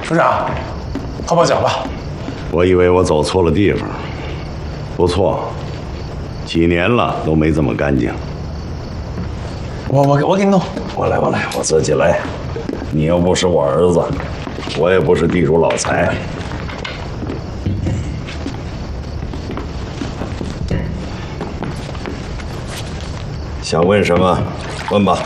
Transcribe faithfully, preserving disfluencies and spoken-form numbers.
署长，泡泡脚吧。 我以为我走错了地方。不错，几年了都没这么干净。 我我我给你弄。 我来我来，我自己来。你又不是我儿子，我也不是地主老财。想问什么，问吧。